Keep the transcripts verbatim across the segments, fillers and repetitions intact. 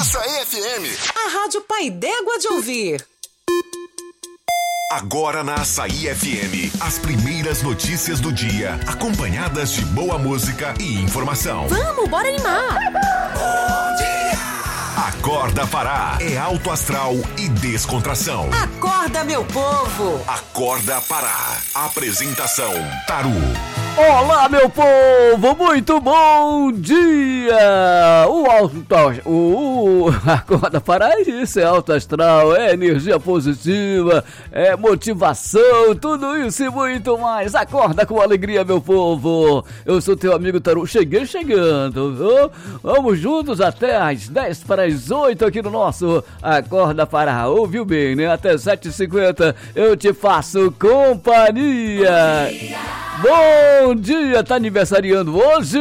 Açaí F M. A rádio pai d'égua de ouvir. Agora na Açaí F M, as primeiras notícias do dia, acompanhadas de boa música e informação. Vamos, bora animar! Bom dia! Acorda Pará, é alto astral e descontração. Acorda, meu povo! Acorda Pará, apresentação Taru. Olá, meu povo, muito bom dia! O alto, o, o Acorda Pará é isso, é alto astral, é energia positiva, é motivação, tudo isso e muito mais. Acorda com alegria, meu povo. Eu sou teu amigo Taru, cheguei chegando, viu? Vamos juntos até às dez para as oito aqui no nosso Acorda Pará. Ouviu bem, né? Até sete e cinquenta eu te faço companhia. Bom dia, tá aniversariando hoje?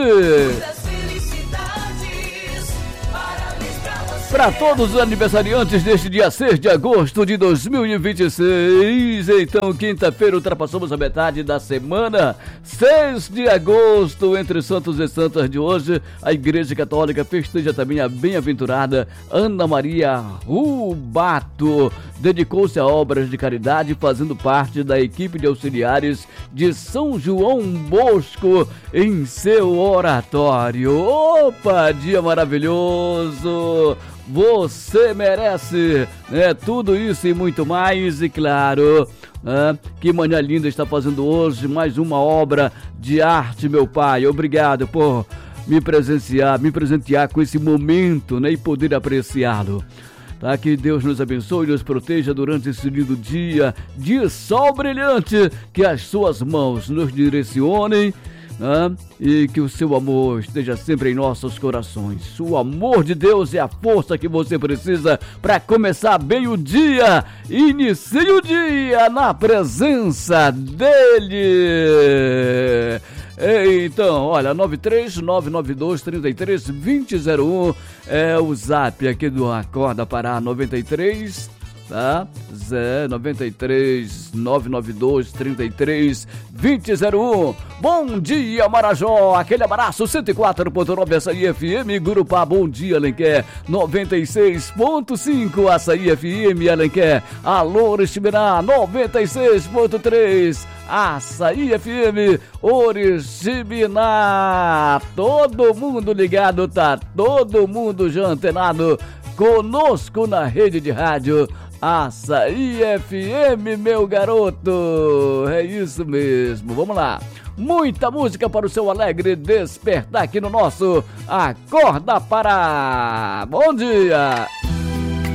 Para todos os aniversariantes deste dia seis de agosto de dois mil e vinte e seis, então quinta-feira ultrapassamos a metade da semana, seis de agosto, entre santos e santas de hoje, a Igreja Católica festeja também a bem-aventurada Ana Maria Rubato, dedicou-se a obras de caridade fazendo parte da equipe de auxiliares de São João Bosco em seu oratório. Opa, dia maravilhoso! Você merece, né, tudo isso e muito mais, e claro, né, que manhã linda está fazendo hoje mais uma obra de arte, meu pai. Obrigado por me presenciar, me presentear com esse momento, né, e poder apreciá-lo. Tá, que Deus nos abençoe e nos proteja durante esse lindo dia de sol brilhante, que as suas mãos nos direcionem, né? E que o seu amor esteja sempre em nossos corações. O amor de Deus é a força que você precisa para começar bem o dia. Inicie o dia na presença dele. Então, olha, nove três nove nove dois, três três, dois zero zero um é o zap aqui do Acorda Pará, noventa e três, tá? Zé, noventa e três nove nove dois, três três, dois zero zero um. Bom dia, Marajó, aquele abraço. Cento e quatro ponto nove Açaí F M, Gurupá, bom dia, Alenquer. Noventa e seis ponto cinco Açaí F M, Alenquer. Alô, Oriximiná, noventa e seis ponto três Açaí F M, Oriximiná. Todo mundo ligado, tá todo mundo já antenado conosco na rede de rádio Açaí F M, meu garoto. É isso mesmo, vamos lá. Muita música para o seu alegre despertar aqui no nosso Acorda Pará. Bom dia.